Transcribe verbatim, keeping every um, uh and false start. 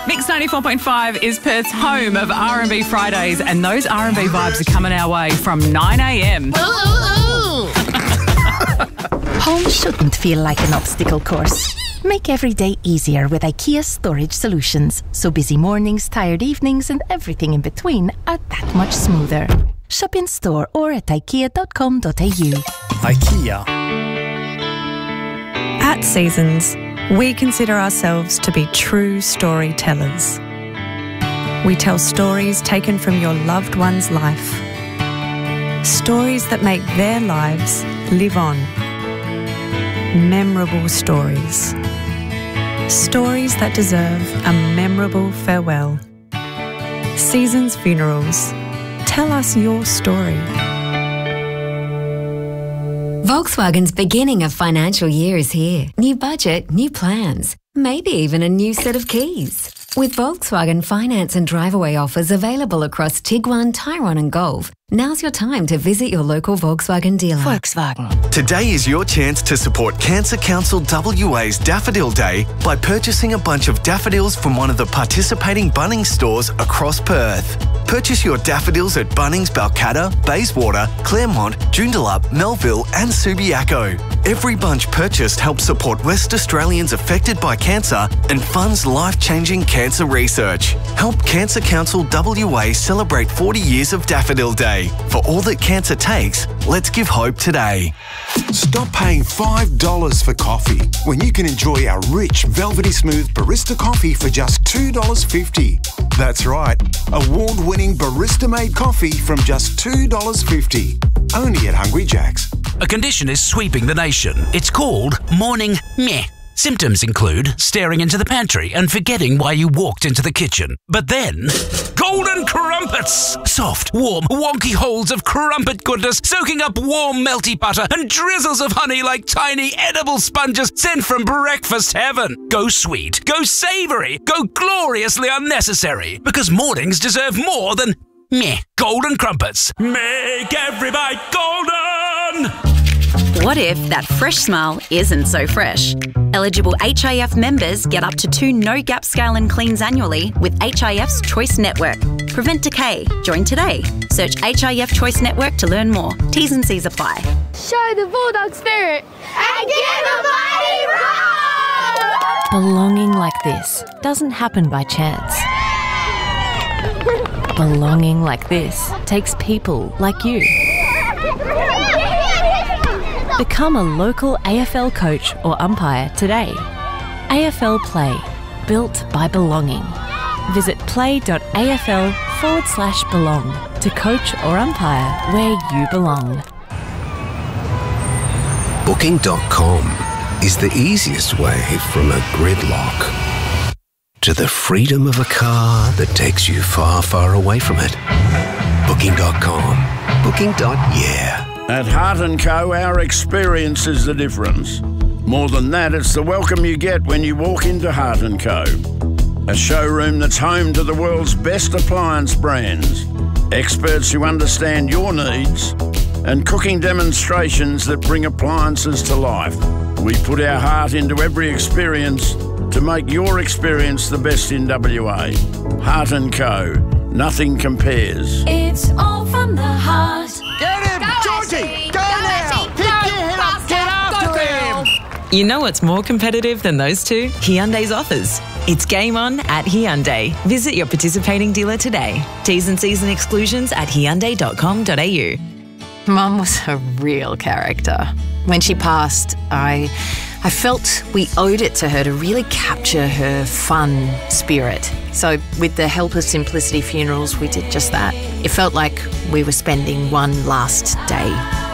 Mix ninety-four point five is Perth's home of R and B Fridays, and those R and B vibes are coming our way from nine a m. Home shouldn't feel like an obstacle course. Make every day easier with IKEA Storage Solutions, so busy mornings, tired evenings and everything in between are that much smoother. Shop in store or at ikea dot com dot a u. IKEA. At Seasons, we consider ourselves to be true storytellers. We tell stories taken from your loved one's life. Stories that make their lives live on. Memorable stories. Stories that deserve a memorable farewell. Seasons Funerals. Tell us your story. Volkswagen's beginning of financial year is here. New budget, new plans, maybe even a new set of keys. With Volkswagen finance and drive-away offers available across Tiguan, Tyrone and Golf, now's your time to visit your local Volkswagen dealer. Volkswagen. Today is your chance to support Cancer Council W A's Daffodil Day by purchasing a bunch of daffodils from one of the participating Bunnings stores across Perth. Purchase your daffodils at Bunnings, Balcatta, Bayswater, Claremont, Joondalup, Melville and Subiaco. Every bunch purchased helps support West Australians affected by cancer and funds life-changing cancer research. Help Cancer Council W A celebrate forty years of Daffodil Day. For all that cancer takes, let's give hope today. Stop paying five dollars for coffee when you can enjoy our rich, velvety smooth barista coffee for just two dollars fifty. That's right, award-winning barista-made coffee from just two dollars fifty. Only at Hungry Jack's. A condition is sweeping the nation. It's called morning meh. Symptoms include staring into the pantry and forgetting why you walked into the kitchen. But then, golden crumpets! Soft, warm, wonky holes of crumpet goodness soaking up warm, melty butter and drizzles of honey like tiny edible sponges sent from breakfast heaven. Go sweet, go savoury, go gloriously unnecessary, because mornings deserve more than meh. Golden crumpets. Make every bite golden! What if that fresh smile isn't so fresh? Eligible H I F members get up to two no-gap scale and cleans annually with H I F's Choice Network. Prevent decay. Join today. Search H I F Choice Network to learn more. T's and C's apply. Show the Bulldog spirit and give a mighty roar! Belonging like this doesn't happen by chance. Belonging like this takes people like you. Become a local A F L coach or umpire today. A F L Play, built by belonging. Visit play.afl forward slash belong to coach or umpire where you belong. Booking dot com is the easiest way from a gridlock to the freedom of a car that takes you far, far away from it. Booking dot com. Booking. Yeah. At Heart and Co, our experience is the difference. More than that, it's the welcome you get when you walk into Heart and Co. A showroom that's home to the world's best appliance brands, experts who understand your needs, and cooking demonstrations that bring appliances to life. We put our heart into every experience to make your experience the best in W A. Heart and Co. Nothing compares. It's all from the heart. Get him! Georgie! Go now! Pick your head up! Get after him! You know what's more competitive than those two? Hyundai's offers. It's game on at Hyundai. Visit your participating dealer today. T's and C's and exclusions at hyundai dot com dot a u. Mum was a real character. When she passed, I, I felt we owed it to her to really capture her fun spirit. So with the help of Simplicity Funerals, we did just that. It felt like we were spending one last day